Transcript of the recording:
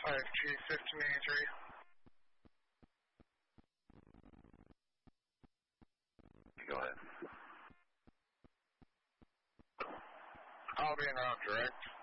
5G 1583. Go ahead. I'll be in route direct.